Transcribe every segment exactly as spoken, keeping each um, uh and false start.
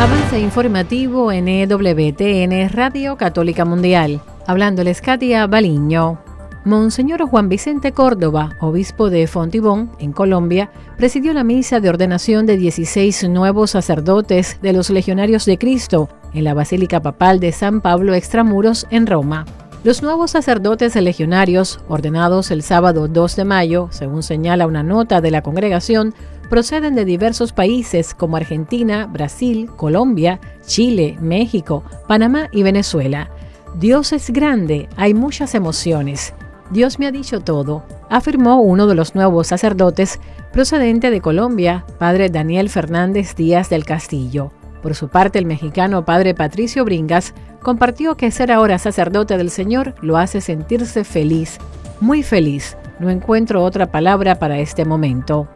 Avance informativo en E W T N Radio Católica Mundial. Hablándoles Katia Baliño. Monseñor Juan Vicente Córdoba, obispo de Fontibón, en Colombia, presidió la misa de ordenación de dieciséis nuevos sacerdotes de los Legionarios de Cristo en la Basílica Papal de San Pablo Extramuros, en Roma. Los nuevos sacerdotes legionarios, ordenados el sábado dos de mayo, según señala una nota de la congregación, proceden de diversos países como Argentina, Brasil, Colombia, Chile, México, Panamá y Venezuela. Dios es grande, hay muchas emociones. Dios me ha dicho todo, afirmó uno de los nuevos sacerdotes procedente de Colombia, padre Daniel Fernández Díaz del Castillo. Por su parte, el mexicano padre Patricio Bringas compartió que ser ahora sacerdote del Señor lo hace sentirse feliz, muy feliz. No encuentro otra palabra para este momento.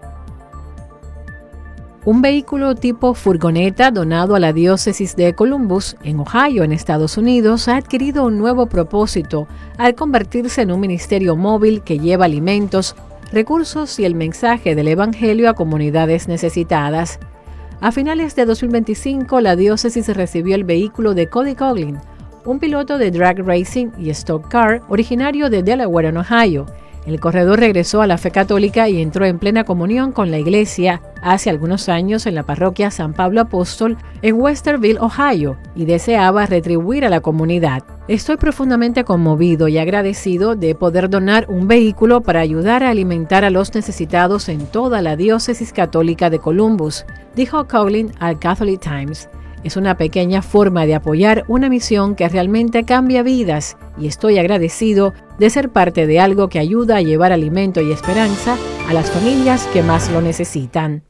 Un vehículo tipo furgoneta donado a la diócesis de Columbus, en Ohio, en Estados Unidos, ha adquirido un nuevo propósito al convertirse en un ministerio móvil que lleva alimentos, recursos y el mensaje del Evangelio a comunidades necesitadas. A finales de dos mil veinticinco, la diócesis recibió el vehículo de Cody Coughlin, un piloto de drag racing y stock car originario de Delaware, en Ohio. El corredor regresó a la fe católica y entró en plena comunión con la iglesia hace algunos años en la parroquia San Pablo Apóstol en Westerville, Ohio, y deseaba retribuir a la comunidad. Estoy profundamente conmovido y agradecido de poder donar un vehículo para ayudar a alimentar a los necesitados en toda la diócesis católica de Columbus, dijo Coughlin al Catholic Times. Es una pequeña forma de apoyar una misión que realmente cambia vidas y estoy agradecido de ser parte de algo que ayuda a llevar alimento y esperanza a las familias que más lo necesitan.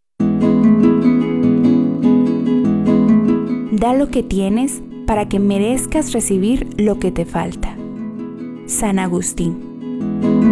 Da lo que tienes para que merezcas recibir lo que te falta. San Agustín.